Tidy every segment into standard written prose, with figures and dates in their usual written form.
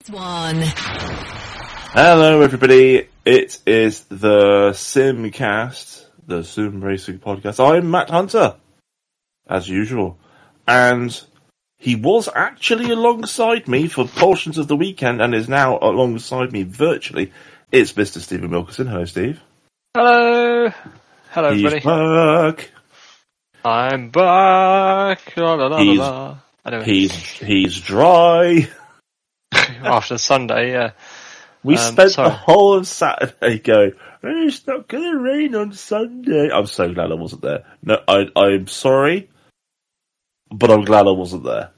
This one. Hello, everybody. It is the Simcast, the Sim Racing Podcast. I'm Matt Hunter, as usual, and he was actually alongside me for portions of the weekend and is now alongside me virtually. It's Mr. Stephen Wilkerson. Hello, Steve. Hello. Hello, He's everybody. back. I'm back. La, la, la, la, la. Anyway. He's dry. After Sunday, yeah. We spent the whole of Saturday going, it's not going to rain on Sunday. I'm so glad I wasn't there. No, I'm sorry, but I'm glad I wasn't there.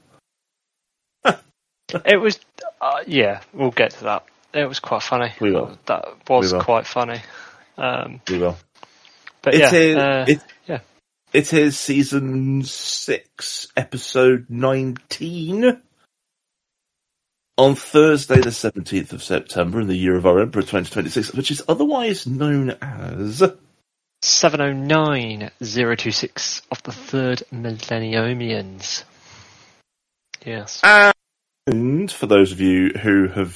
It was, yeah, we'll get to that. It was quite funny. We will. That was quite funny. We will. But yeah. It is season 6, episode 19. On Thursday, the 17th of September, in the year of our Emperor 2026, which is otherwise known as 709026 of the Third Millenniumians. Yes. And for those of you who are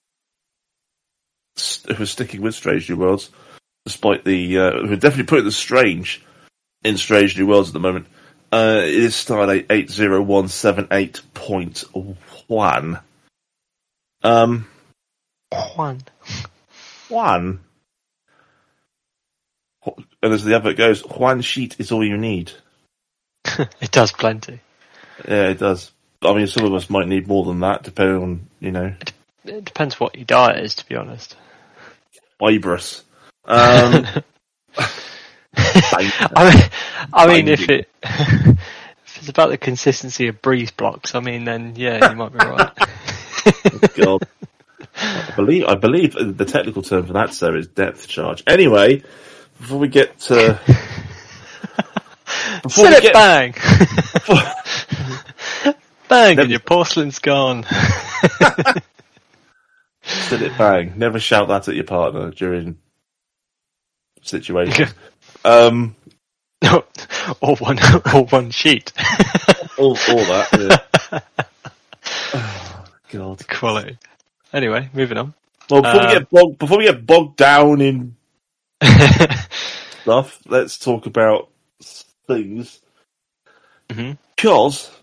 sticking with Strange New Worlds, despite the who are definitely putting the strange in Strange New Worlds at the moment, it is Stardate 80178.1. Juan. And as the advert goes, Juan sheet is all you need. It does plenty. Yeah, it does. I mean, some of us might need more than that, depending on, It depends what your diet is, to be honest. Fibrous. I mean, if it's about the consistency of breeze blocks, I mean, then yeah, you might be right. Oh, God. I believe the technical term for that, sir, is depth charge. Anyway, before we get to... bang! Bang, and your porcelain's gone. Sit it bang. Never shout that at your partner during situations. or one sheet. all that, yeah. Oh, God. Quality. Anyway, moving on. Well, before we get bogged down in stuff, let's talk about things. Mm-hmm. Because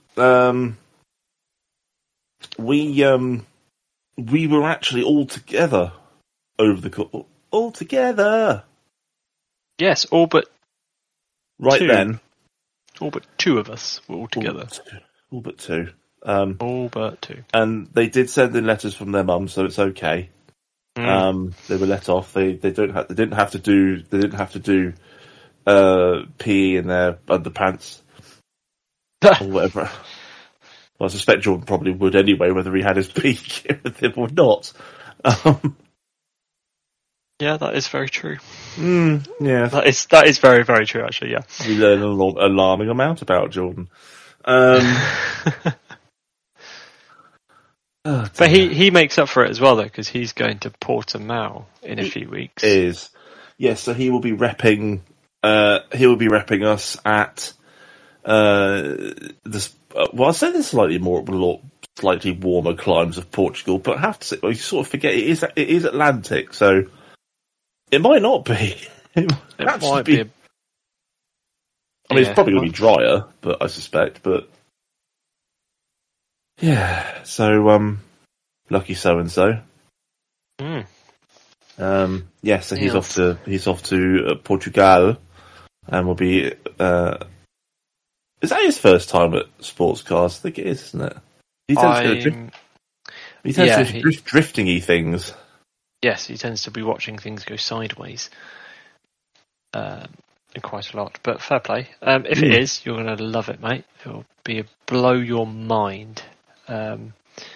we were actually all together over the all together. Yes, all but right two. Then. All but two of us were all together. All but two. All but two. And they did send in letters from their mum, so it's okay. They were let off. They didn't have to do PE in their underpants or whatever. Well, I suspect Jordan probably would anyway, whether he had his PE with him or not. Yeah, that is very true. Yeah, that is very, very true. Actually, yeah. We learn an alarming amount about Jordan. But he makes up for it as well, though, because he's going to Portimao in a few weeks. Yes, so he will be repping. He will be repping us at this. Well, I'd say the slightly warmer climes of Portugal, but I have to say, you sort of forget it is Atlantic, so it might not be. It might be. I mean, it's probably going to be drier, but I suspect. But yeah, so lucky so and so. Yeah, so he's off to Portugal, and will be. Is that his first time at sports cars? I think it is, isn't it? He tends to do drifting-y things. Yes, he tends to be watching things go sideways quite a lot. But fair play. If it is, you're going to love it, mate. It'll blow your mind. And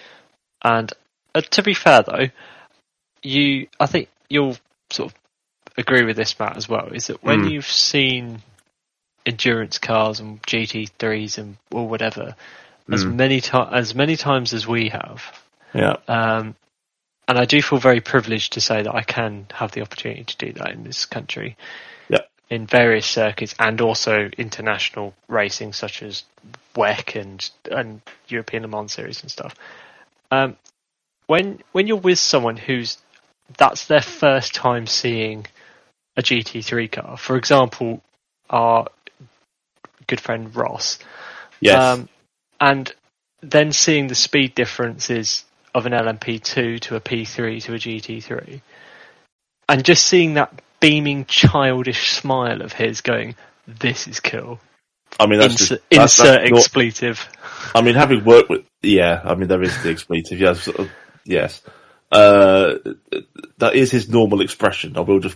to be fair, though, I think you'll sort of agree with this, Matt, as well, is that when you've seen endurance cars and GT3s and or whatever as many times as we have, and I do feel very privileged to say that I can have the opportunity to do that in this country, in various circuits and also international racing such as WEC and European Le Mans Series and stuff. when you're with someone that's their first time seeing a GT3 car, for example, our good friend Ross, Yes. and then seeing the speed differences of an LMP2 to a P3 to a GT3, and just seeing that beaming childish smile of his going, "This is cool." I mean, insert expletive. I mean, having worked with, I mean, there is the expletive, yes, yes. That is his normal expression. I will just,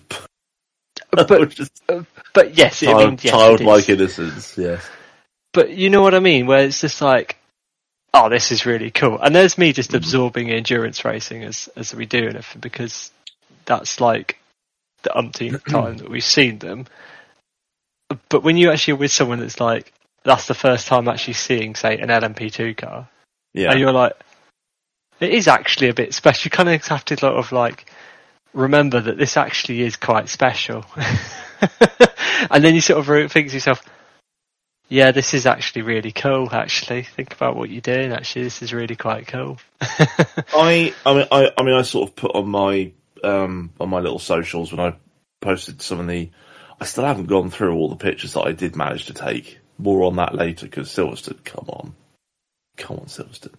but yes, childlike innocence, yes. But you know what I mean, where it's just like, oh, this is really cool, and there's me just absorbing endurance racing as we do and everything, because that's like the umpteenth time that we've seen them. But when you actually are with someone that's like, that's the first time actually seeing, say, an LMP2 car, and you're like, it is actually a bit special. You kind of have to sort of like remember that this actually is quite special. And then you sort of think to yourself, yeah, this is actually really cool, actually. Think about what you're doing, actually. This is really quite cool. I mean, I sort of put on my little socials when I posted some of the, I still haven't gone through all the pictures that I did manage to take. More on that later, because Silverstone, come on, Silverstone.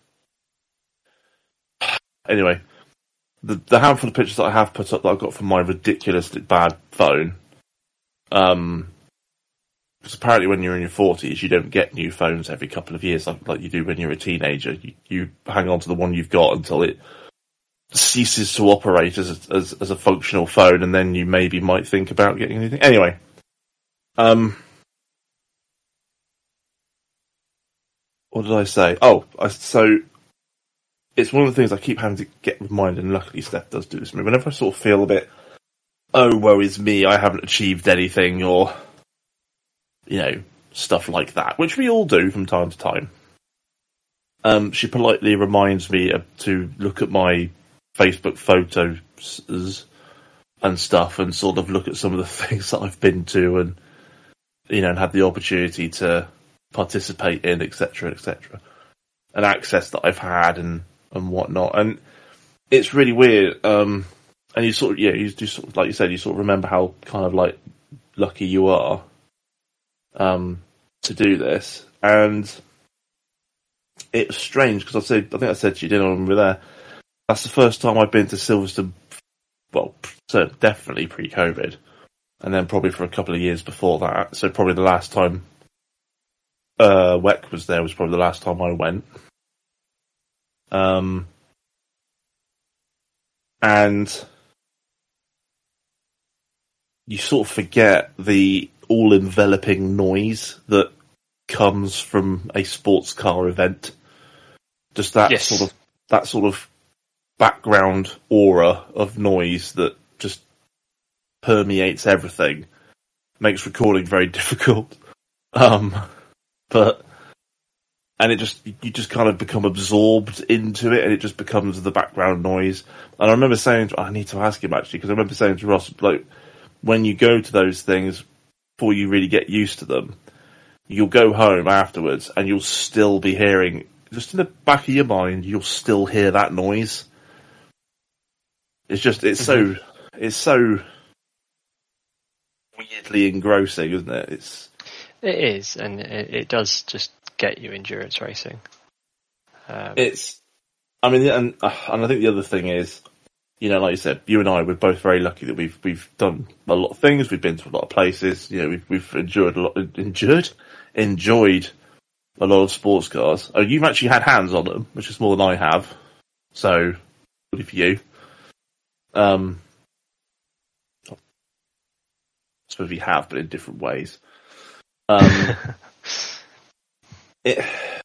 Anyway, the handful of pictures that I have put up that I've got from my ridiculously bad phone, because apparently when you're in your 40s, you don't get new phones every couple of years like you do when you're a teenager. You hang on to the one you've got until it ceases to operate as a functional phone, and then you maybe might think about getting anything. Anyway, what did I say? So it's one of the things I keep having to get reminded, and luckily Steph does do this to me. Whenever I sort of feel a bit, oh, woe is me, I haven't achieved anything, or, stuff like that, which we all do from time to time. She politely reminds me to look at my Facebook photos and stuff, and sort of look at some of the things that I've been to, and and had the opportunity to participate in, etc., and access that I've had and whatnot. And it's really weird. And you sort of, you do sort of, like you said, you sort of remember how kind of like lucky you are to do this. And it was strange because I think I said to you, didn't I, when we were there, that's the first time I've been to Silverstone, well, so definitely pre-COVID, and then probably for a couple of years before that. So probably the last time WEC was there was probably the last time I went. And you sort of forget the all-enveloping noise that comes from a sports car event. Just that sort of background aura of noise that just permeates everything, makes recording very difficult. You just kind of become absorbed into it, and it just becomes the background noise. And I remember saying, I need to ask him actually, because I remember saying to Ross, like, when you go to those things, before you really get used to them, you'll go home afterwards and you'll still be hearing, just in the back of your mind, you'll still hear that noise. It's just, it's so weirdly engrossing, isn't it? It is, and it does just get you endurance racing. And I think the other thing is, like you said, you and I, we're both very lucky that we've done a lot of things. We've been to a lot of places. We've enjoyed a lot of sports cars. Oh, you've actually had hands on them, which is more than I have. So, good for you. I suppose we have, but in different ways. It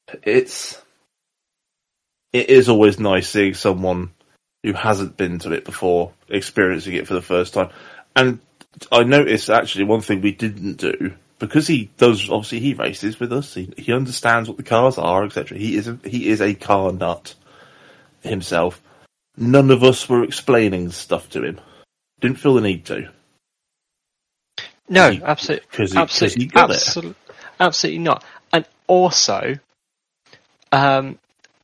is always nice seeing someone who hasn't been to it before experiencing it for the first time. And I noticed actually one thing we didn't do, because he races with us, he understands what the cars are, etc. He is a car nut himself. None of us were explaining stuff to him. Didn't feel the need to. No, absolutely not. And also,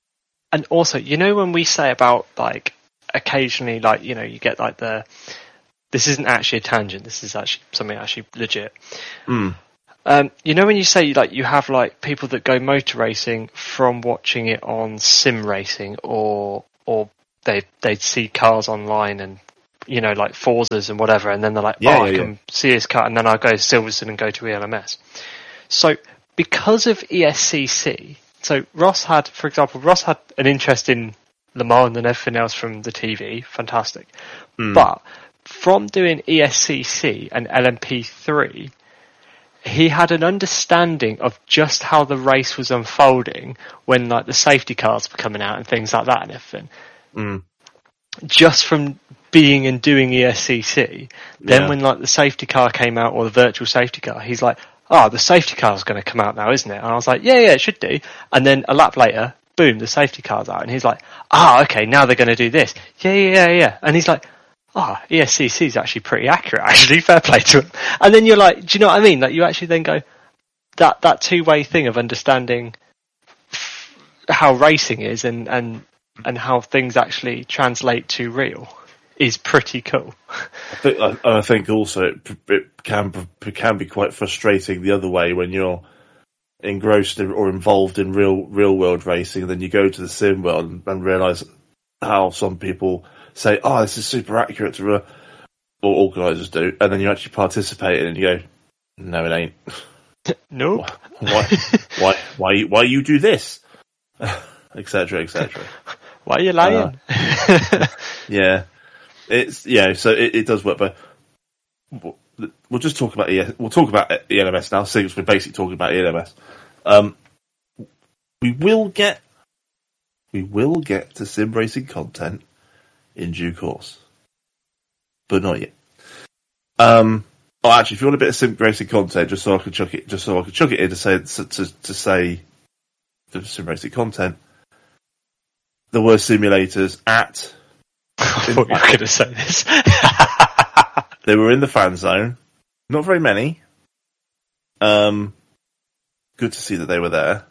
And also, you know, when we say about like occasionally, like, you know, you get like this isn't actually a tangent. This is actually something actually legit. Mm. You know, when you say like you have like people that go motor racing from watching it on sim racing, or they see cars online and, you know, like Forzas and whatever, and then they're like, I can see this car, and then I go to Silverstone and go to ELMS. So because of ESCC, so Ross had an interest in Le Mans and everything else from the TV, fantastic. But from doing ESCC and LMP3, he had an understanding of just how the race was unfolding when like the safety cars were coming out and things like that and everything. Just from being and doing ESCC. Then when like the safety car came out, or the virtual safety car, he's like, the safety car's going to come out now, isn't it? And I was like, yeah, it should do. And then a lap later, boom, the safety car's out. And he's like, okay, now they're going to do this. Yeah. And he's like, ESCC is actually pretty accurate, actually. Fair play to him. And then you're like, do you know what I mean? Like, you actually then go, that two-way thing of understanding how racing is and how things actually translate to real is pretty cool. I think also it can be quite frustrating the other way when you're engrossed or involved in real world racing, and then you go to the sim world and realise how some people say, this is super accurate to or organisers do, and then you actually participate in it and you go, no, it ain't. Nope. Why you do this? Etc. Why are you lying? Yeah. So it does work, but we'll just talk about we'll talk about ELMS now, since we're basically talking about ELMS. We will get to sim racing content in due course, but not yet. Actually, if you want a bit of sim racing content, just so I can chuck it in to say the sim racing content, there were simulators at. I thought you were going to say this. They were in the fan zone. Not very many. Good to see that they were there.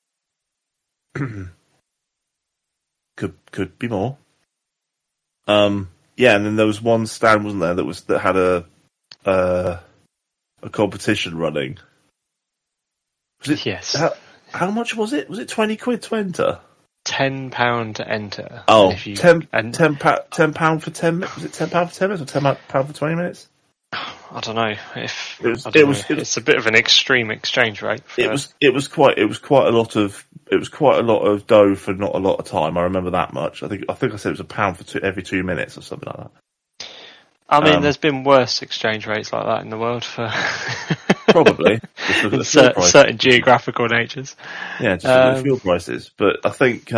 Could be more. And then there was one stand, wasn't there, that had a competition running. Was it? Yes. How much was it? Was it £20 to enter? £10 to enter. Oh, £10 for 10 minutes? Was it £10 for 10 minutes or £10 for 20 minutes? I don't know. It's a bit of an extreme exchange rate. It was quite a lot of dough for not a lot of time. I remember that much. I think I said it was £1 for every 2 minutes or something like that. I mean, there's been worse exchange rates like that in the world for probably in certain geographical natures. Yeah, just look at the fuel prices. But I think,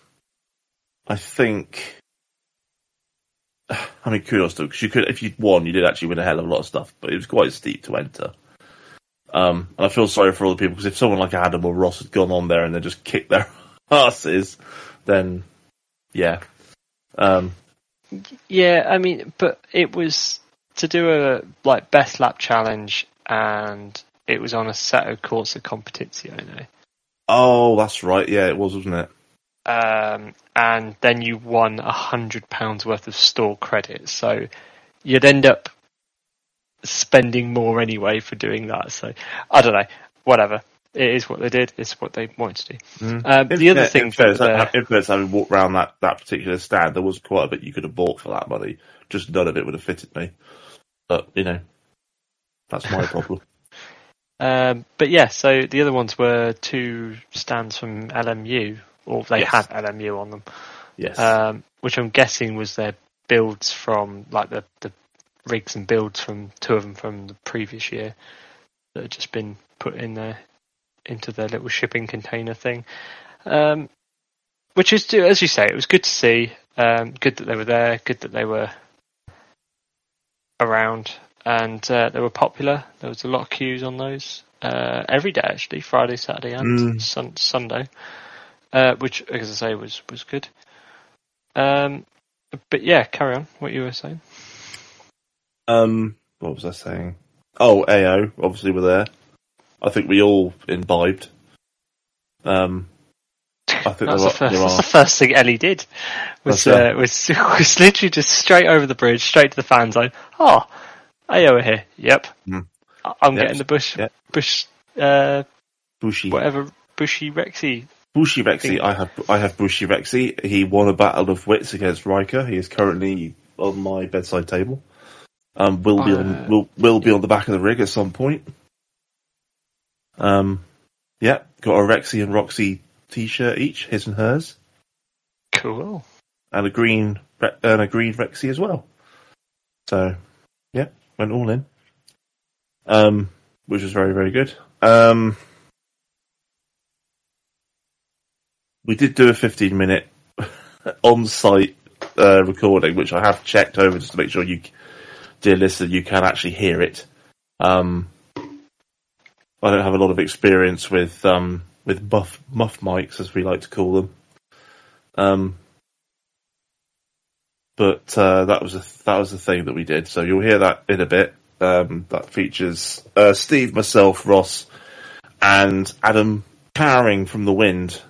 I mean, kudos to, because if you'd won, you did actually win a hell of a lot of stuff. But it was quite steep to enter. And I feel sorry for all the people, because if someone like Adam or Ross had gone on there and they just kicked their asses, then yeah. Yeah, I mean, but it was to do a best lap challenge, and it was on a set of course of Competizione. Oh, that's right. Yeah, it was, wasn't it? And then you won £100 worth of store credit, so you'd end up spending more anyway for doing that. So I don't know. Whatever. It is what they did. It's what they wanted to do. The other thing, in fairness, having walked around that particular stand, there was quite a bit you could have bought for that money. Just none of it would have fitted me. But that's my problem. But yeah, so the other ones were 2 stands from LMU, or they had LMU on them. Yes. Which I'm guessing was their builds from, like the rigs and builds from 2 of them from the previous year that had just been put in there into their little shipping container thing. Which is, as you say, it was good to see. Good that they were there. Good that they were around, and they were popular. There was a lot of queues on those every day, actually, Friday, Saturday, and Sunday. Which, as I say, was good. But yeah, carry on. What you were saying? What was I saying? Oh, AO obviously were there. I think we all imbibed. I think That's there the are. first thing Ellie did. Was literally just straight over the bridge, straight to the fan zone. Oh, hey over here. Yep. I'm getting the bush, Bushi. whatever, Bushy Rexy. Bushi Rexy. I have Bushi Rexy. He won a battle of wits against Riker. He is currently on my bedside table. Will be on the back of the rig at some point. Yeah, got a Rexy and Roxy t-shirt each, his and hers. Cool. And a green Rexy as well. So, yeah, went all in. Which was very, very good. We did do a 15-minute on-site recording, which I have checked over just to make sure you, dear listener, you can actually hear it. I don't have a lot of experience with muff mics, as we like to call them. But that was the thing that we did. So you'll hear that in a bit. That features Steve, myself, Ross, and Adam cowering from the wind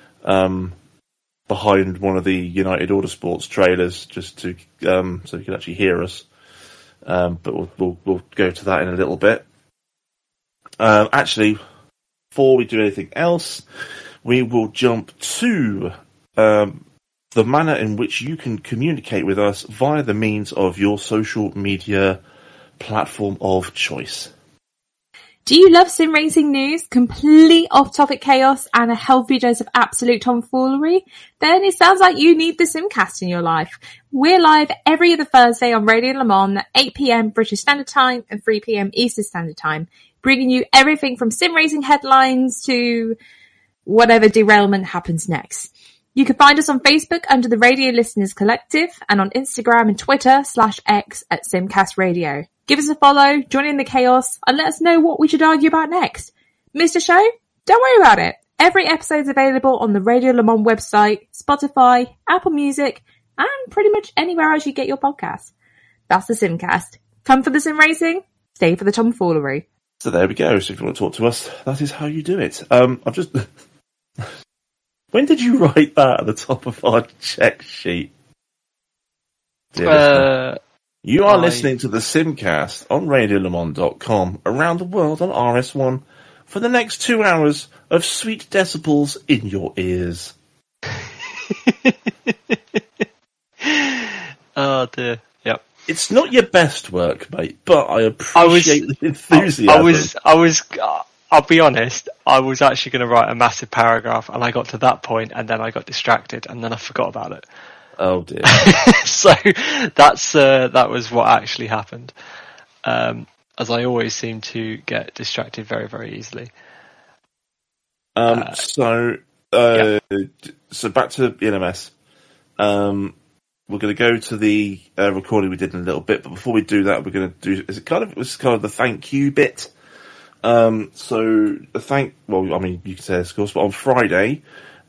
behind one of the United Autosports trailers, just to so you can actually hear us. But we'll go to that in a little bit. Actually, before we do anything else, we will jump to the manner in which you can communicate with us via the means of your social media platform of choice. Do you love sim racing news, complete off-topic chaos, and a healthy dose of absolute tomfoolery? Then it sounds like you need the Simcast in your life. We're live every other Thursday on Radio Le Mans at 8 p.m. British Standard Time and 3 p.m. Eastern Standard Time, bringing you everything from sim racing headlines to whatever derailment happens next. You can find us on Facebook under the Radio Listeners Collective and on Instagram and Twitter /X at Simcast Radio. Give us a follow, join in the chaos, and let us know what we should argue about next. Missed a show? Don't worry about it. Every episode is available on the Radio Le Mans website, Spotify, Apple Music, and pretty much anywhere else you get your podcasts. That's the Simcast. Come for the sim racing, stay for the tomfoolery. So there we go. So if you want to talk to us, that is how you do it. I've just... When did you write that at the top of our check sheet? You are listening to the Simcast on RadioLeMans.com around the world on RS1 for the next 2 hours of sweet decibels in your ears. Oh dear. Yep. It's not your best work, mate, but I appreciate the enthusiasm. I'll be honest, I was actually going to write a massive paragraph and I got to that point and then I got distracted and then I forgot about it. Oh dear. So that was what actually happened. As I always seem to get distracted very, very easily. So back to NMS. We're going to go to the recording we did in a little bit, but before we do that, we're going to do, it was kind of the thank you bit. You can say this, of course, but on Friday,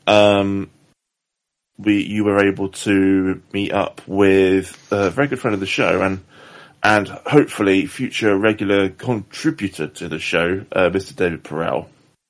you were able to meet up with a very good friend of the show and hopefully future regular contributor to the show, Mr. David Perel.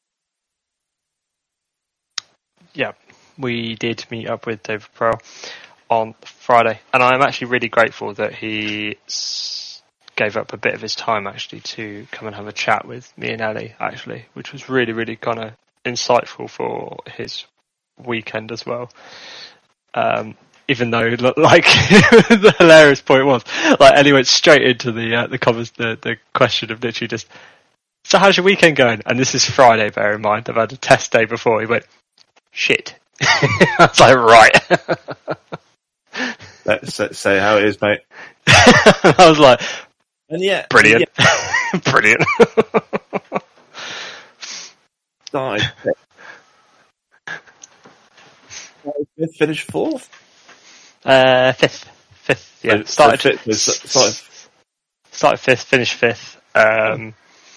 Yeah, we did meet up with David Perel on Friday, and I'm actually really grateful that he gave up a bit of his time actually to come and have a chat with me and Ellie, actually, which was really, really kind of insightful for his weekend as well. Even though, like, the hilarious point was, like, Ellie went straight into the comments, the question of literally just, so how's your weekend going? And this is Friday, bear in mind. I've had a test day before. He went, shit. I was like, right. Let's say how it is, mate. I was like, and yeah, brilliant. Brilliant. Started finish fourth? Fifth. Yeah, started fifth, finished fifth. And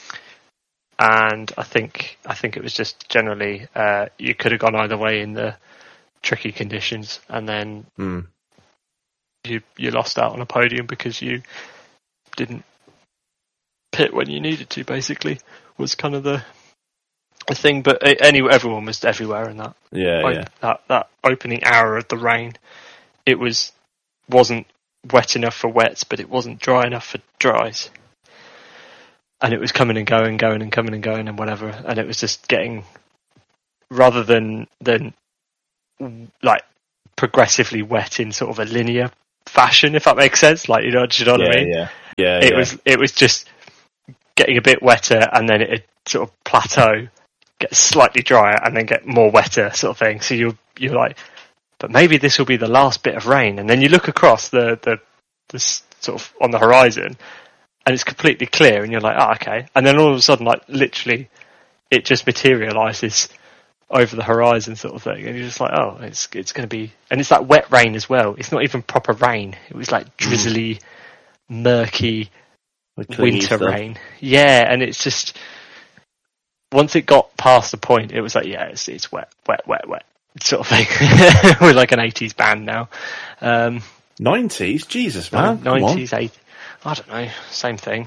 I think it was just generally you could have gone either way in the tricky conditions, and then you lost out on a podium because you didn't pit when you needed to. Basically, was kind of the a thing, but everyone was everywhere in that. Yeah, That opening hour of the rain, it wasn't wet enough for wets, but it wasn't dry enough for dries. And it was coming and going and whatever, and it was just getting, rather than like progressively wet in sort of a linear fashion, if that makes sense. Like, do you know what I mean? Yeah. It was just getting a bit wetter, and then it'd sort of plateau, get slightly drier, and then get more wetter, sort of thing. So you're like, but maybe this will be the last bit of rain, and then you look across the sort of on the horizon, and it's completely clear, and you're like, oh, okay. And then all of a sudden, like, literally, it just materialises over the horizon, sort of thing. And you're just like, oh, it's going to be... And it's that wet rain as well. It's not even proper rain. It was like drizzly, murky winter rain. Yeah, and it's just... Once it got past the point, it was like, yeah, it's wet, sort of thing. We're like an 80s band now. 90s? Jesus, man. 90s, 80s. I don't know, same thing.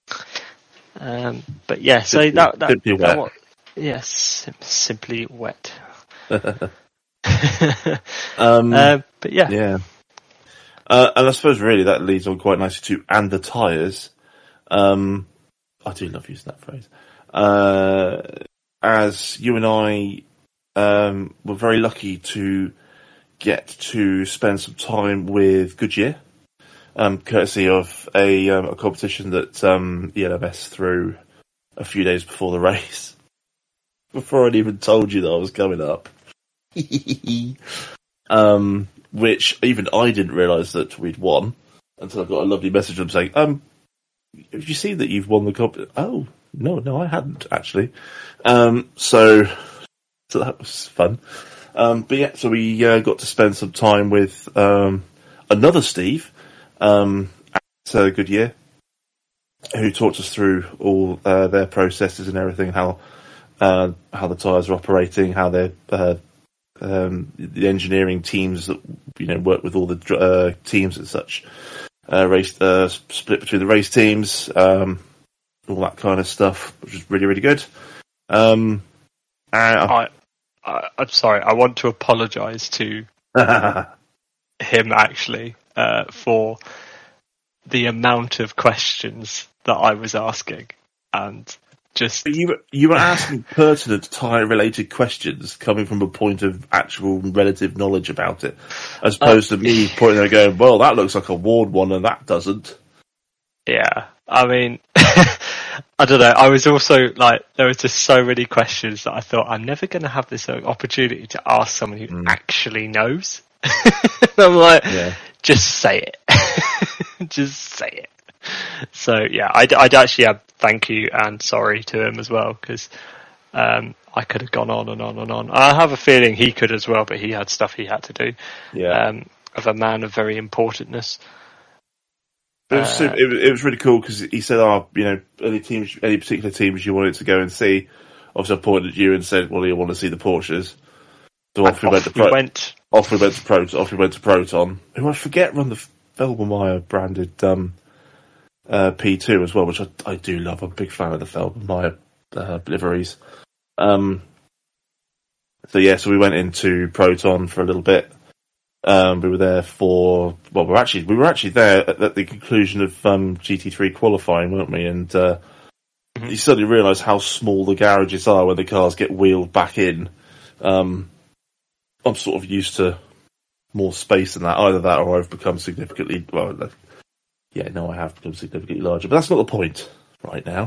But yeah, so simply wet. Yes, simply wet. But yeah. Yeah. And I suppose really that leads on quite nicely to and the tyres. I do love using that phrase. As you and I were very lucky to get to spend some time with Goodyear. Courtesy of a competition that ELMS threw a few days before the race. Before I'd even told you that I was coming up. Which even I didn't realise that we'd won until I got a lovely message from them saying, have you seen that you've won the competition? Oh, no, I hadn't, actually. So that was fun. But yeah, so we got to spend some time with another Steve, at Goodyear, who talked us through all their processes and everything, how the tyres are operating, how they're the engineering teams that work with all the teams and such, race split between the race teams, all that kind of stuff, which is really, really good. I'm sorry, I want to apologise to him actually for the amount of questions that I was asking, and just you were asking pertinent tyre-related questions coming from a point of actual relative knowledge about it, as opposed to me pointing there going, well, that looks like a Ward one and that doesn't. Yeah, I mean, I don't know. I was also like, there was just so many questions that I thought I'm never going to have this opportunity to ask someone who actually knows. I'm like, just say it. Just say it. So yeah, I'd actually add thank you and sorry to him as well, because I could have gone on and on and on. I have a feeling he could as well, but he had stuff he had to do. Yeah. Of a man of very importantness. It was really cool because he said, any particular teams you wanted to go and see. Obviously, I pointed at you and said, well, you want to see the Porsches. So off we went to Proton, who I forget run the Felbermeyer branded P2 as well, which I do love. I'm a big fan of the Felbermeyer liveries. So we went into Proton for a little bit. We were there we were actually there at the conclusion of GT3 qualifying, weren't we? And you suddenly realise how small the garages are when the cars get wheeled back in. I'm sort of used to more space than that. Either that or I've become significantly... I have become significantly larger. But that's not the point right now.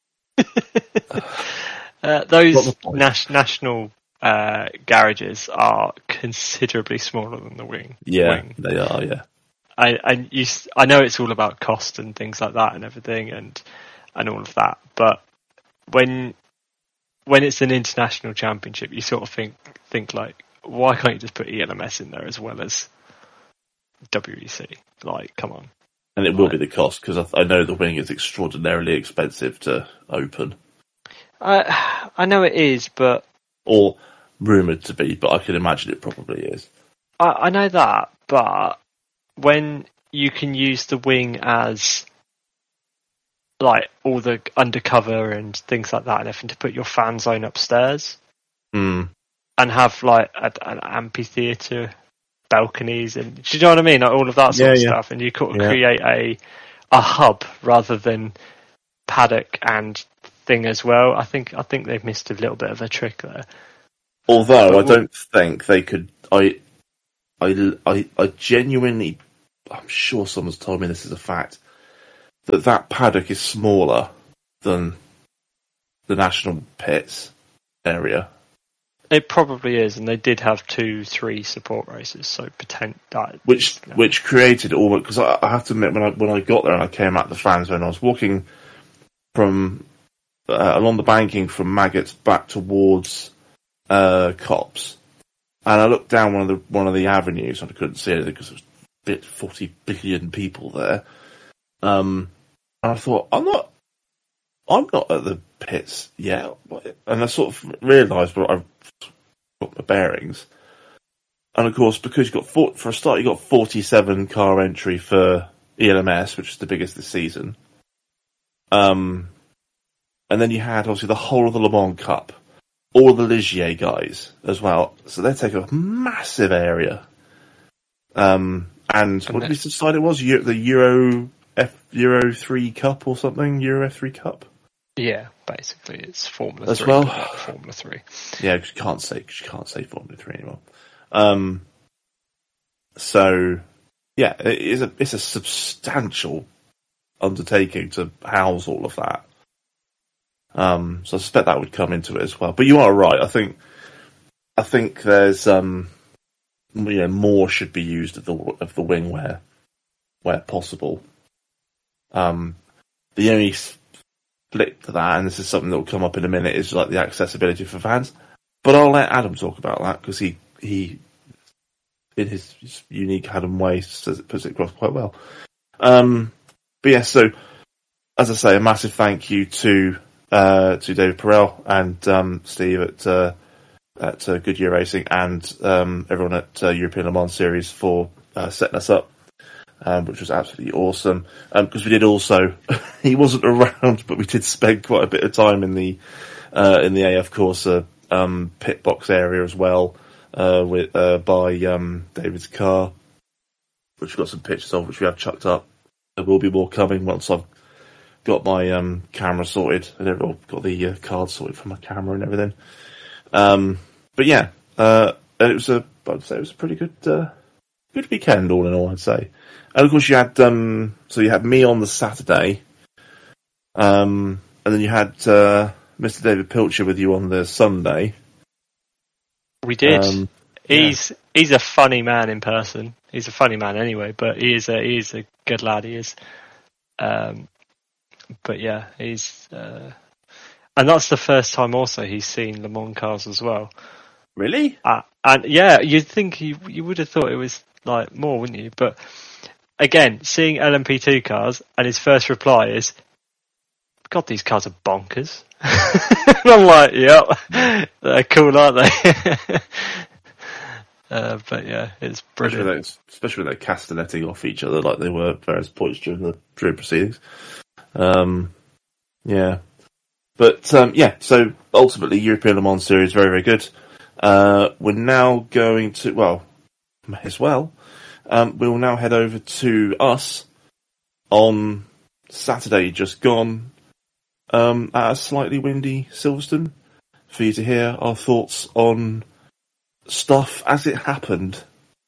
Those national garages are considerably smaller than the wing. Yeah, they are, yeah. I know it's all about cost and things like that and everything and all of that, but when it's an international championship, you sort of think like, why can't you just put ELMS in there as well as WEC? Like, come on. And it will be the cost, because I know the wing is extraordinarily expensive to open. I know it is, but... Or rumoured to be, but I can imagine it probably is. I know that, but when you can use the wing as like all the undercover and things like that, and having to put your fan zone upstairs and have like an amphitheatre, balconies, and do you know what I mean? Like all of that sort of stuff, and you could create a hub rather than paddock and thing as well. I think they've missed a little bit of a trick there. Although I don't think they could. I genuinely, I'm sure someone's told me this is a fact, that paddock is smaller than the national pits area. It probably is, and they did have 2-3 support races, so which created all. Because I have to admit, when I got there and I came out the fan zone, I was walking from along the banking from Maggots back towards Copse, and I looked down one of the avenues and I couldn't see anything because there was 40 billion people there. And I thought, I'm not at the pits yet, and I sort of realised, but I've got my bearings. And of course, because you got for a start, you got 47 car entry for ELMS, which is the biggest this season. And then you had obviously the whole of the Le Mans Cup, all the Ligier guys as well. So they take a massive area. And what did we decide it was? The Euro 3 Cup or something? Euro F3 Cup? Yeah, basically it's Formula as 3. Well. Formula 3. Yeah, because you can't say Formula 3 anymore. So yeah, it's a substantial undertaking to house all of that. So I suspect that would come into it as well. But you are right. I think there's more should be used of the wing where possible. The only flip to that, and this is something that will come up in a minute, is like the accessibility for fans. But I'll let Adam talk about that because he in his unique Adam way puts it across quite well. But yeah, so as I say, a massive thank you to David Perel and Steve at Goodyear Racing and everyone at European Le Mans Series for setting us up, which was absolutely awesome. Because we did also, he wasn't around, but we did spend quite a bit of time in the AF Corsa pit box area as well, by David's car, which we've got some pictures of, which we have chucked up. There will be more coming once I've got my camera sorted and everyone got the card sorted for my camera and everything. But yeah, I'd say it was a pretty good weekend all in all, I'd say. And of course you had so you had me on the Saturday, and then you had Mr. David Pilcher with you on the Sunday. We did. He's a funny man in person. He's a funny man anyway, but he is a good lad. He is. But yeah, he's and that's the first time also he's seen Le Mans cars as well. Really? And yeah, you'd think you would have thought it was like more, wouldn't you? But again, seeing LMP2 cars, and his first reply is, "God, these cars are bonkers." And I'm like, "Yep, they're cool, aren't they?" But yeah, it's brilliant. Especially when they're castanetting off each other like they were at various points during the proceedings. Yeah. But yeah, so ultimately European Le Mans Series, very, very good. We're now going to, well, may as well, we will now head over to us on Saturday just gone, at a slightly windy Silverstone, for you to hear our thoughts on stuff as it happened.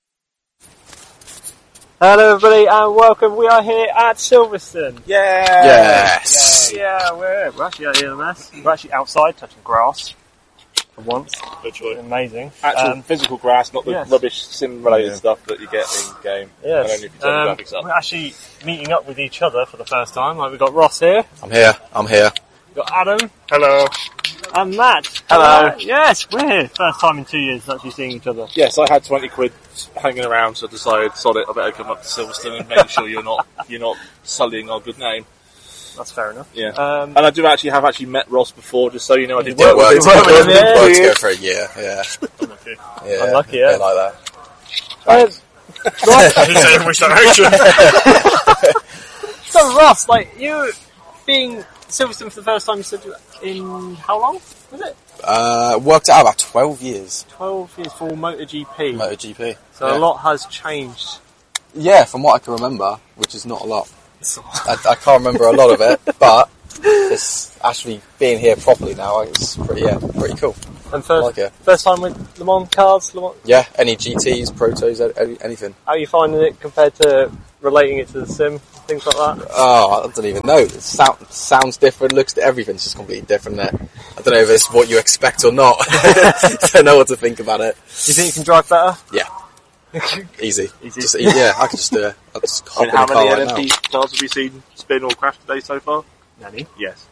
Hello everybody and welcome. We are here at Silverstone. Yes. Yeah, we're actually at ELMS. We're actually outside touching grass for once. Literally. Amazing. Actual physical grass, not the rubbish sim-related stuff that you get in game. Yes. And only if you turn the graphics up. We're actually meeting up with each other for the first time. Like, we've got Ross here. I'm here. We've got Adam. Hello. And Matt. Hello. Yes, we're here. First time in 2 years actually seeing each other. Yes, I had 20 quid hanging around, so I decided, sod it, I better come up to Silverstone and make sure you're not sullying our good name. That's fair enough. Yeah. And I have met Ross before, just so you know. I did work with him. Worked together for a year, yeah. Unlucky, yeah. Like that. Ross, I didn't say in which direction. so Ross, like, you being Silverstone for the first time, you said, in how long was it? Worked out about 12 years. 12 years for MotoGP. MotoGP. So a lot has changed. Yeah, from what I can remember, which is not a lot. I can't remember a lot of it, but it's actually being here properly now. It's pretty cool. And I like it. first time with Le Mans cars? Yeah, any GTs, Protos, anything. How are you finding it compared to relating it to the sim, things like that? Oh, I don't even know. It sounds different, looks, everything's just completely different there. I don't know if it's what you expect or not. I don't know what to think about it. Do you think you can drive better? Yeah. Easy. Yeah, I can just do it. I'll just hop in the How car many right LMP cars have we seen spin or crash today so far? Many. Yes.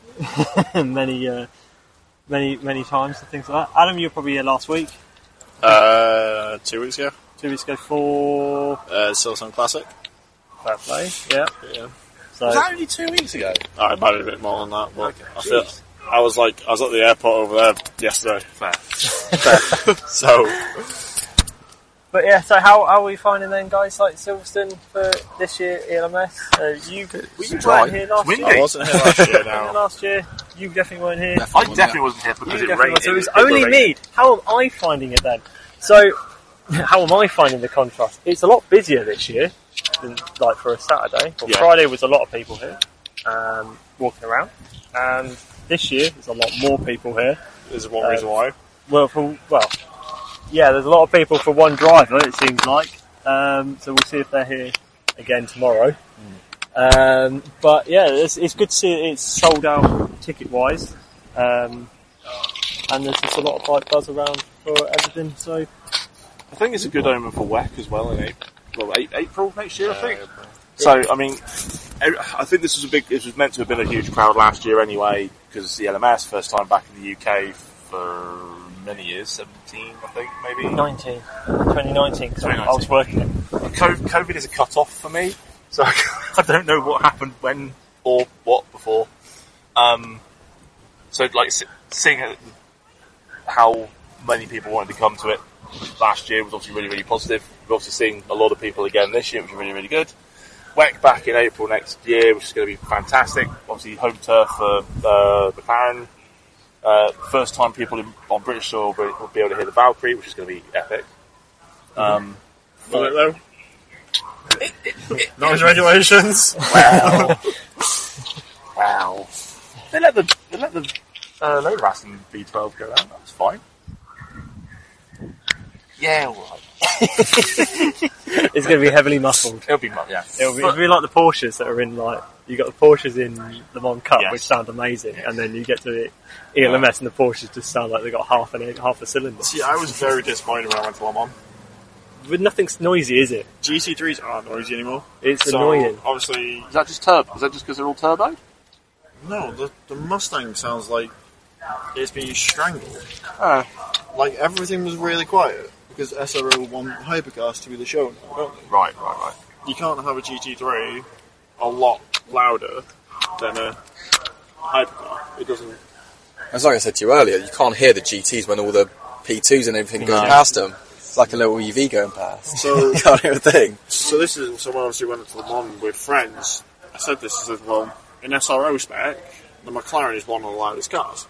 many times and things like that. Adam, you were probably here last week. 2 weeks ago. 2 weeks ago for Silverstone Classic. Fair Play. Yeah. So Was that only 2 weeks ago? I might have a bit more than that, but I was at the airport over there yesterday. Fair. So, But yeah, so how are we finding then, guys, like Silverstone for this year ELMS? You weren't here last year. I wasn't here last year now. Last year, you definitely weren't here. I definitely wasn't here because You it definitely rained. weren't. So it was only me. How am I finding it then? So, how am I finding the contrast? It's a lot busier this year than like for a Saturday. Well, Yeah. Friday was a lot of people here, walking around. And this year, there's a lot more people here. There's one reason why. Yeah, there's a lot of people for one driver, it seems like. So we'll see if they're here again tomorrow. But yeah, it's good to see it's sold out ticket-wise. And there's just a lot of bike buzz around for everything. So I think it's a good omen for WEC as well in April next year, I think. So, I mean, I think this was meant to have been a huge crowd last year anyway, because the LMS, first time back in the UK for many years, 17, I think, maybe. 2019, because I was working it. COVID is a cut-off for me, so I don't know what happened when or what before. So, like, seeing how many people wanted to come to it last year was obviously really, really positive. We're obviously seeing a lot of people again this year, which is really, really good. WEC back in April next year, which is going to be fantastic. Obviously, home turf for McLaren. First time people on British soil will be able to hear the Valkyrie, which is going to be epic. Will it though? Noise regulations. Wow. They let the load ras in V12 go down. That's fine. Yeah, all right. It's going to be heavily muffled. It'll be yeah. It'll be like the Porsches that are in, like, you got the Porsches in Le Mans Cup, Yes. which sound amazing, and then you get to the ELMS and the Porsches just sound like they got half a cylinder. See, I was very disappointed when I went to Le Mans. But nothing's noisy, is it? GT3s aren't noisy anymore. It's So, annoying. obviously, Is that just turbo? Is that just because they're all turbo? no, the Mustang sounds like it's being strangled. Oh. Like, everything was really quiet, because SRO want Hypercars to be the show now, don't they? Right. You can't have a GT3 a lot louder than a Hypercar. It doesn't... As like I said to you earlier, you can't hear the GTs when all the P2s and everything going past them. It's like a little EV going past. So- you can't hear a thing. So this is, so I obviously went to Le Mans with friends. I said this, I said, well, in SRO spec, the McLaren is one of the loudest cars.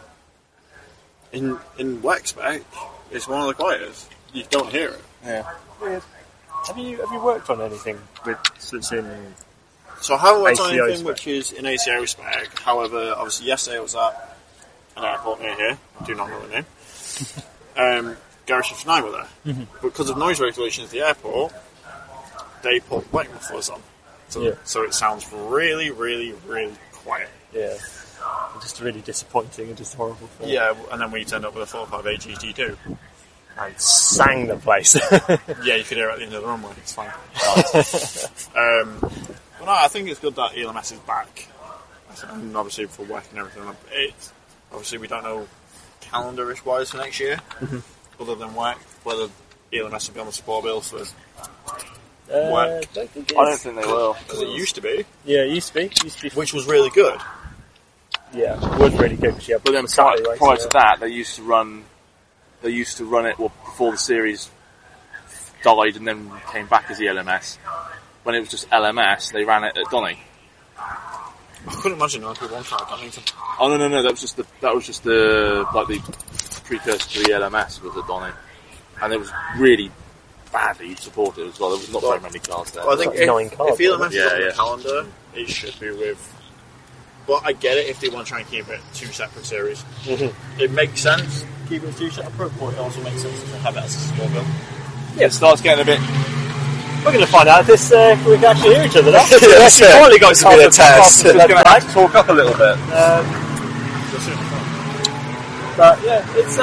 In WEC spec, it's one of the quietest. You don't hear it. Yeah. Weird. Have you worked on anything since in? So I haven't worked on ACO anything spec. which is in ACO spec. However, obviously yesterday I was at an airport near here. I do not know the name. Garage 59 were there. Because of noise regulations at the airport, they put WEC mufflers on. So it sounds really, really, really quiet. Yeah. Just really disappointing and just horrible. Thing. Yeah, and then we turned up with a 458 GT2. And sang the place. Yeah, you could hear it at the end of the runway. It's fine. But no, I think it's good that ELMS is back. And obviously for WEC and everything. Obviously we don't know calendar-ish wise for next year. Other than WEC, whether ELMS will be on the support bill for WEC. Don't think it I don't is. think they will. Because it used to be. Yeah, it used to be. Which was really good. Yeah, it was really good. But But then prior to that, they used to run it before the series died and then came back as the LMS. When it was just LMS, they ran it at Donny. I couldn't imagine an LMP1 car at Donington. Oh no, that was just the precursor to the LMS was at Donny, and it was really badly supported as well. There was not very many cars there. Well, I think Like 9 cars, if LMS is on yeah. the calendar, it should be with. But I get it if they want to try and keep it 2 separate series. Mm-hmm. It makes sense. Keep it 2 separate, but it also makes sense to have it as a small build. It starts getting a bit. We're going to find out if we can actually hear each other. That's That's it. finally got It's a bit of test. Just going to have to talk up a little bit. But yeah, it's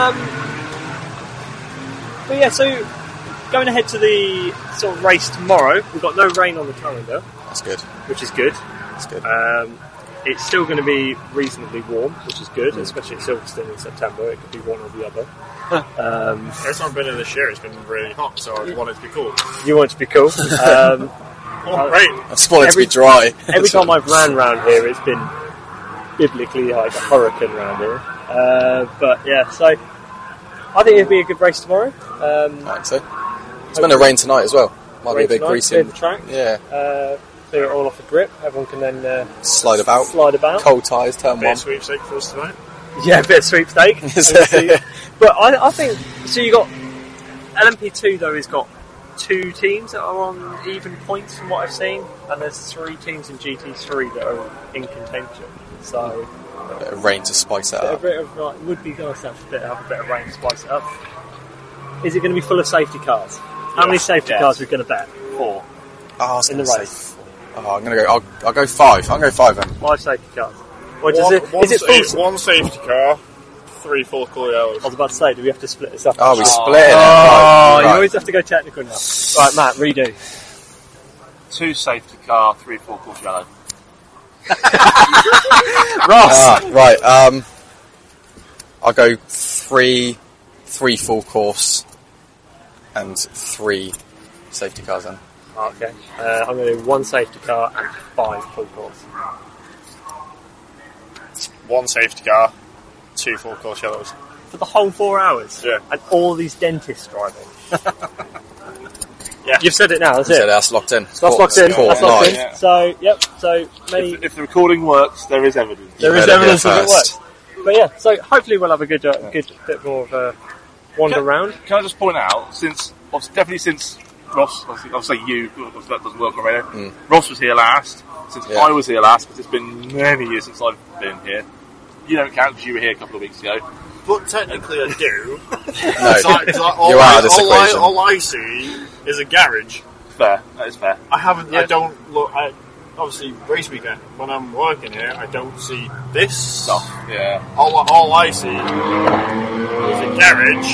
But yeah, so going ahead to the sort of race tomorrow, we've got no rain on the calendar, That's good. which is good. That's good. It's still going to be reasonably warm, which is good, especially at Silverstone in September. It could be one or the other. Every time I've been in this year, it's been really hot, so I want it to be cool. You want it to be cool. Great. I just want it to be dry. Every time I've ran round here, it's been biblically like a hurricane round here. But yeah, so I think it'll be a good race tomorrow. I think so. It's going to rain tonight as well. Might be a bit Tonight, greasy. clear the track, Yeah. clear it all off the grip. Everyone can then Slide about. slide about. Cold tyres, turn Bit of one. sweepstake for us tonight. Yeah, a bit of sweepstake. But I think so. You got LMP2 though. Has got 2 teams that are on even points from what I've seen, and there's 3 teams in GT3 that are in contention. So A bit of rain to spice it a up. bit of like, would be nice to have a bit of rain to spice it up. Is it going to be full of safety cars? How many safety cars are we going to bet? 4 Oh, I was in the gonna race. say- Oh, I'm going to go. I'll go 5. I'll go 5 then. 5 safety cars. Or does it? Is it full? one safety car, 3 full cooler yellows. I was about to say, do we have to split this up? Oh, we split it. Oh, Right. you always have to go technical now. Right, Matt, redo. 2 safety car, 3 full course yellow. Ross! Right. I'll go 3 full course and 3 safety cars then. Okay. I'm going to do 1 safety car and 5 full course. 1 safety car, 2 full course yellows. For the whole 4 hours? Yeah. And all these dentists driving? Yeah. You've said it now, that's So it. that's locked in. That's locked in. Court That's locked in. night. Yeah. So, yep. So, maybe If the recording works, there is evidence. there is better be evidence that it first. works. But yeah, so hopefully we'll have a good bit more of a wander around. Can I just point out, definitely since Ross, I'll say you, because that doesn't work on radio. Ross was here last. Since Yeah. I was here last, because it's been many years since I've been here. You don't count because you were here a couple of weeks ago. But technically I do. No, you're out of this equation. All I see is a garage. Fair, that is fair. I haven't. Yeah. I don't look. Obviously, race weekend. When I'm working here, I don't see this stuff. Yeah. All I see is a garage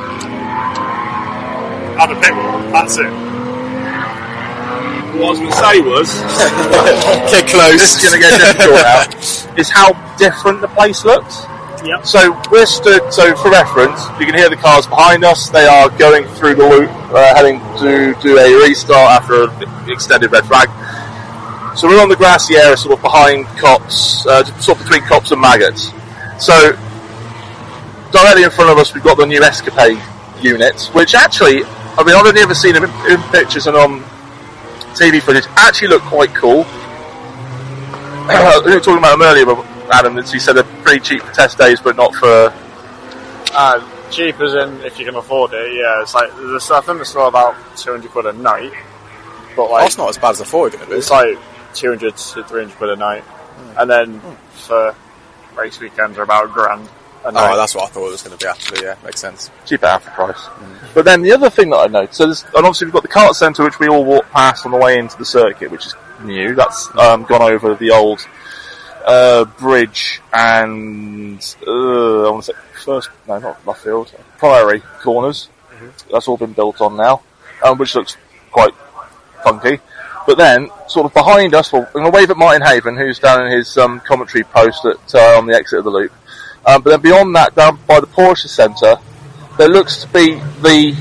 and a pit wall. That's it. What I was going to say was, Get close. this is going to get difficult now, is how different the place looks. Yep. So we're stood, so for reference, you can hear the cars behind us. They are going through the loop, heading to do a restart after an extended red flag. So we're on the grassy area, sort of behind Cops, sort of between Cops and Maggots. So directly in front of us, we've got the new Escapade units, which actually, I mean, I've only ever seen them in pictures and on TV footage. Actually look quite cool. We were talking about them earlier, but Adam, as he said, they're pretty cheap for test days, but not for. Cheap as in if you can afford it. Yeah, it's like I think it's still about £200 a night. But like, That's not as bad as I thought it was going to be. it's like 200 to 300 quid a night, and then for race weekends are about £1,000 a night. Oh, that's what I thought it was going to be, actually, yeah. Makes sense. cheap at half the price. But then the other thing that I noticed, so and obviously we've got the kart centre, which we all walked past on the way into the circuit, which is new. That's gone over the old bridge and I want to say not Luffield, Priory corners. That's all been built on now, which looks quite funky. But then, sort of behind us, well, I'm going to wave at Martin Haven, who's down in his commentary post on the exit of the loop. But then beyond that, down by the Porsche Centre, there looks to be the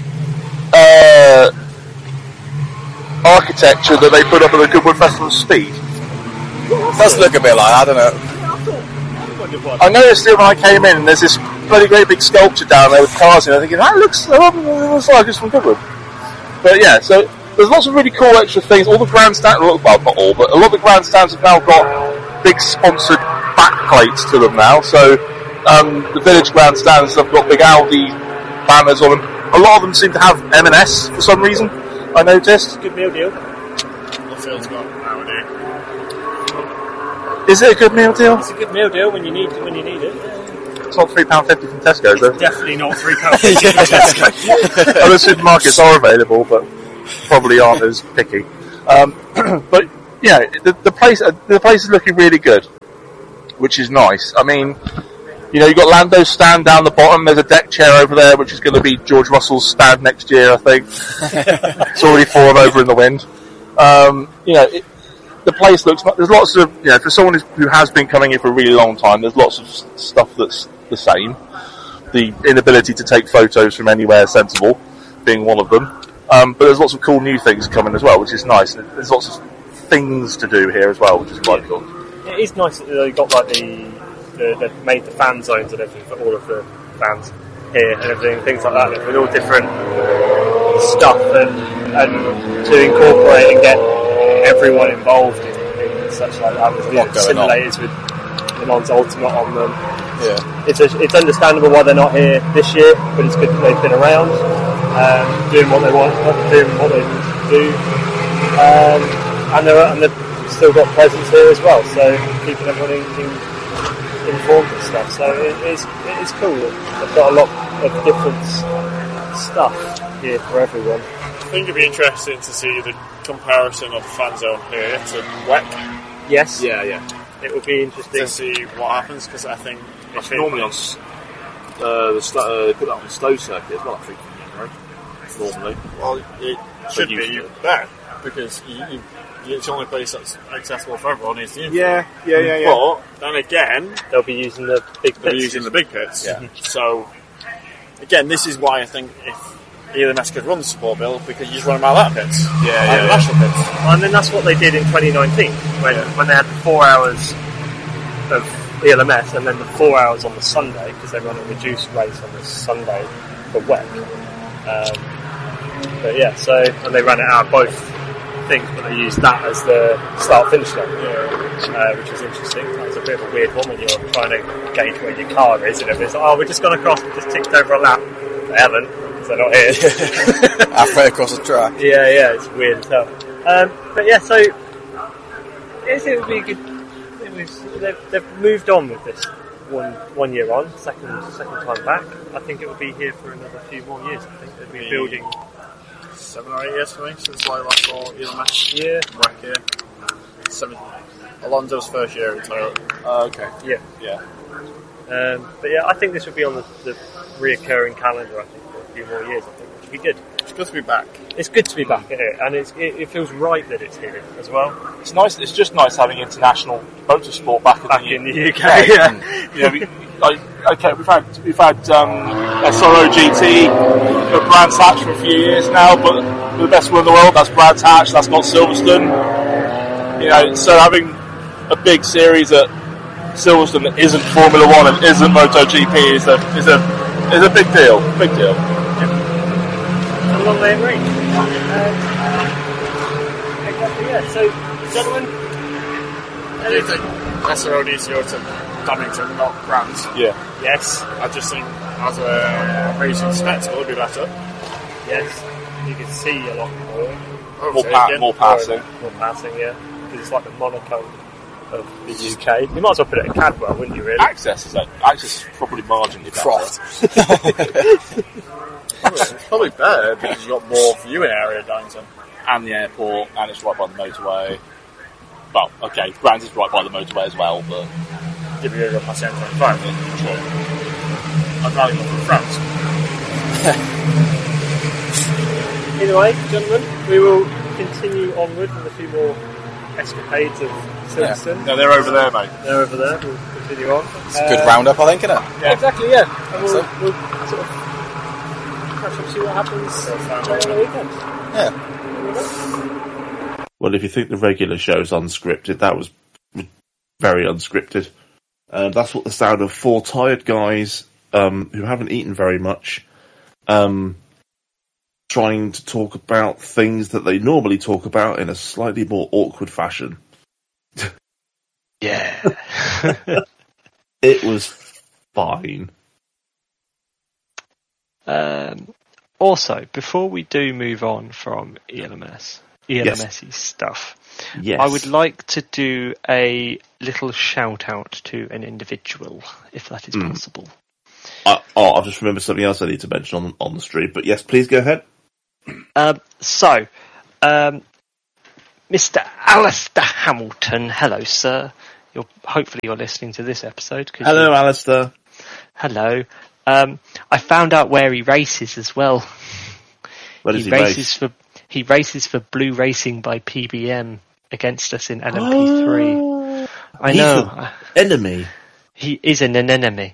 architecture that they put up at the Goodwood Festival of Speed. It does look a bit like that, doesn't it? I noticed it when I came in, and there's this bloody great big sculpture down there with cars in it. I'm thinking, that looks like it's from Goodwood. But yeah, so there's lots of really cool extra things. All the grandstands, well, not all, but a lot of the grandstands have now got big sponsored backplates to them now. So the village grandstands have got big Audi banners on them. A lot of them seem to have M&S for some reason, I noticed. Good meal deal. Field's got Audi. Is it a good meal deal? It's a good meal deal when you need it. It's not £3.50 from Tesco's, though. Definitely not £3 from Tesco. Other supermarkets are available, but probably aren't as picky. But yeah, the place is looking really good, which is nice. I mean, you've got Lando's stand down the bottom. There's a deck chair over there, which is going to be George Russell's stand next year, I think. It's already fallen over in the wind. The place looks. There's lots of for someone who has been coming here for a really long time. There's lots of stuff that's the same. The inability to take photos from anywhere sensible being one of them. But there's lots of cool new things coming as well, which is nice. There's lots of things to do here as well, which is quite cool. It is nice that they've got they've made the fan zones and everything for all of the fans here and everything, things like that, with all different stuff and to incorporate and get everyone involved in such like that with the simulators with Le Mans Ultimate on them. Yeah. It's understandable why they're not here this year, but it's good that they've been around, doing what they want, doing what they do, and they've still got presence here as well, so keeping everyone informed and stuff. So it is cool. They've got a lot of different stuff here for everyone. I think it'd be interesting to see the comparison of the fan zone here to WEC. Yes. Yeah. It would be interesting to see what happens, because I think It's normally on they put that on the slow circuit as well, I think. Right? Normally. Well, it should be there because it's the only place that's accessible for everyone is the infield. Yeah. But then again, they'll be using the big pits. Yeah. So again, this is why I think if ELMS could run the support bill, because you just run them out of that pits. The national pits. And then that's what they did in 2019 when they had the 4 hours of ELMS and then the 4 hours on the Sunday, because they run a reduced race on the Sunday for WEC. But yeah, and they ran it out of both things, but they used that as the start-finish line, which was interesting. That was a bit of a weird one when you're trying to gauge where your car is and everything. It's like, we're just gone across, we just ticked over a lap. They haven't, because they're not here. Halfway across the track. Yeah, it's weird as hell. But yeah, so yes, it would be a good. They've moved on with this one year on, second time back. I think it will be here for another few more years. I think they'll be building 7 or 8 years for me since I last saw ELMS. Yeah, WEC here. 7. Alonso's first year in Toyota. Okay. Yeah. But yeah, I think this will be on the reoccurring calendar. I think for a few more years. I think which would be good. It's good to be back. It's good to be back here, and it feels right that it's here as well. It's nice. It's just nice having international motorsport back in the UK. Yeah. We've had SRO GT at Brands Hatch for a few years now, but the best one in the world, that's Brands Hatch. That's not Silverstone. So having a big series at Silverstone that isn't Formula One and isn't MotoGP is a big deal. Big deal. A long way of range. Exactly, yeah. So, gentlemen, Do you think SRO needs to go to Donington, not Brands? Yeah. yes, I just think as a racing spectacle, it'd be better. yes, you can see a lot more. More passing. More passing, yeah. Because it's like the Monaco of the UK. You might as well put it at Cadwell, wouldn't you, really? Access is probably marginally better. Croft. It's probably better because you've got more viewing area at Donington. And the airport, and it's right by the motorway. Well, okay, Brands is right by the motorway as well, but If you're going to go past the M25, sure. I'd rather go from France. Anyway, gentlemen, we will continue onward with a few more escapades of Silverstone. no, they're over there, mate. They're over there. We'll continue on. It's a good roundup, I think, isn't it? Yeah, exactly, yeah. And we'll So- sort of catch up, see what happens on the weekend. Yeah. Well, if you think the regular show's unscripted, that was very unscripted. That's what the sound of 4 tired guys who haven't eaten very much, trying to talk about things that they normally talk about in a slightly more awkward fashion. Yeah. It was fine. Also, before we do move on from ELMS's stuff, Yes. I would like to do a little shout out to an individual, if that is possible. I've just remembered something else I need to mention on the stream, but yes, please go ahead. Mr. Alistair Hamilton, hello, sir. Hopefully you're listening to this episode. Hello, Alistair. Hello. I found out where he races as well. Where does he race? He races for Blue Racing by PBM against us in LMP3. Oh, I know. He's an enemy. He is an enemy.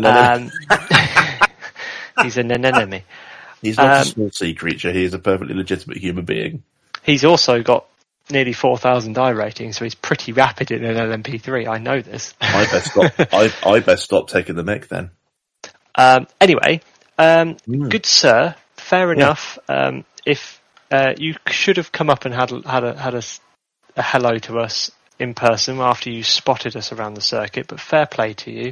He's an enemy. He's not a small sea creature. He is a perfectly legitimate human being. He's also got nearly 4,000 I rating, so he's pretty rapid in an LMP3. I know this. I best stop taking the mic then. Anyway, good sir, fair enough. If you should have come up and had a hello to us in person after you spotted us around the circuit, but fair play to you.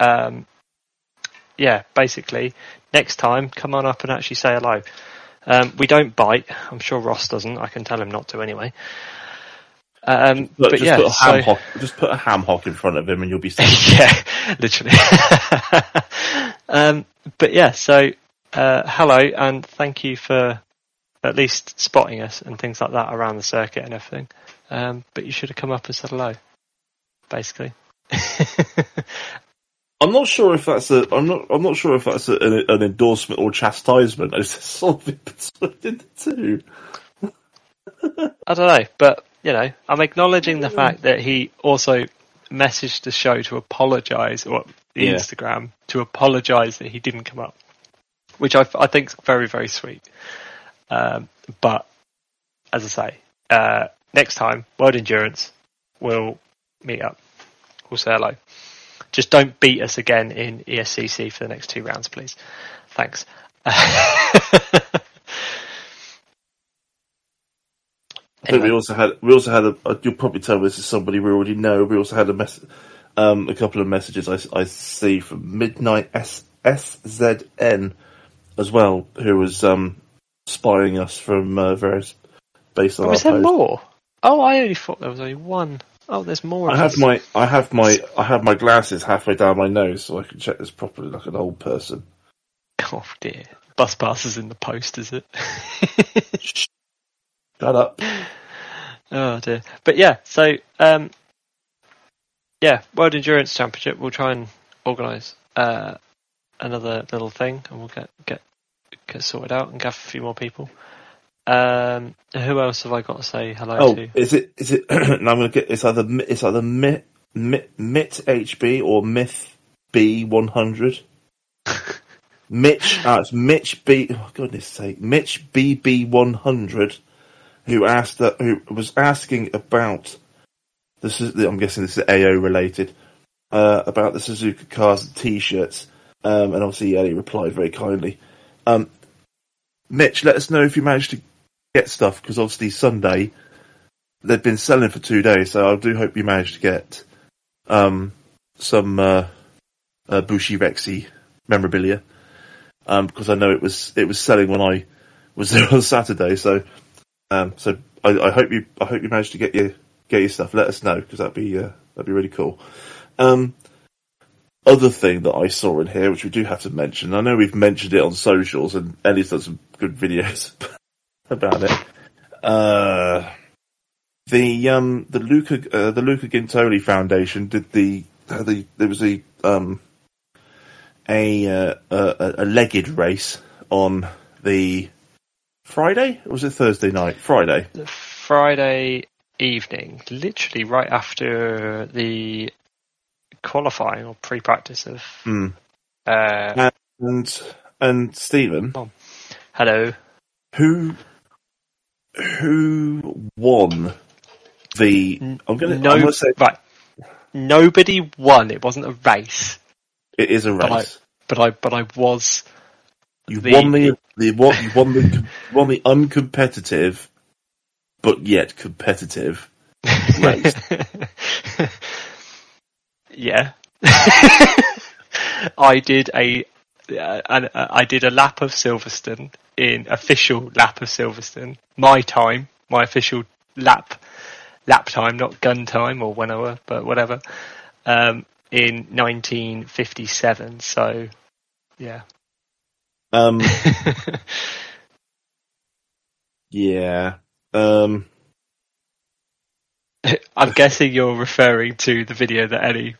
Basically, next time, come on up and actually say hello. We don't bite. I'm sure Ross doesn't. I can tell him not to anyway. Just put a ham hock in front of him and you'll be safe. Yeah, literally. Hello and thank you for at least spotting us and things like that around the circuit and everything. But you should have come up and said hello, basically. I'm not sure if that's an endorsement or chastisement. It's sort of in between the two. I don't know, but I'm acknowledging the fact that he also messaged the show to apologise, or the Instagram to apologise that he didn't come up, which I think is very, very sweet. But as I say, next time, World Endurance, we'll meet up. We'll say hello. Just don't beat us again in ESCC for the next 2 rounds, please. Thanks. Anyway. We also had you'll probably tell this is somebody we already know. We also had a couple of messages I see from Midnight SZN as well, who was spying us from various based on our was there post. more? Oh, I only thought there was only one. Oh, there's more. I have my glasses halfway down my nose, so I can check this properly like an old person. Oh dear, bus passes in the post, is it? Shut up. Oh dear, but World Endurance Championship. We'll try and organise another little thing, and we'll get sorted out and gather a few more people. Who else have I got to say hello to? Is it? Now I'm going to get. It's either Myth HB or Myth B100. Mitch. It's Mitch B. Oh, goodness sake, Mitch BB100, who was asking about this. I'm guessing this is AO related. About the Suzuka cars and T-shirts, and obviously he replied very kindly. Mitch, let us know if you managed to get stuff, because obviously Sunday they've been selling for 2 days, so I do hope you managed to get some Bushi Rexy memorabilia, because I know it was selling when I was there on Saturday. So I hope you managed to get your stuff. Let us know, because that'd be really cool. Other thing that I saw in here, which we do have to mention, I know we've mentioned it on socials, and Ellie's done some good videos about it. The Luca Gintoli Foundation did there was a legged race on the Friday, or was it Thursday night? Friday. The Friday evening, literally right after the qualifying or pre-practice of and Stephen. Oh. Hello. Who won the? I'm gonna say right. Nobody won. It wasn't a race. It is a race. But I was. You won the uncompetitive, but yet competitive race. Yeah. I did a lap of Silverstone official lap of Silverstone. My official lap time, not gun time or whenever, but whatever. In 1957. So, yeah. Yeah. I'm guessing you're referring to the video that Ellie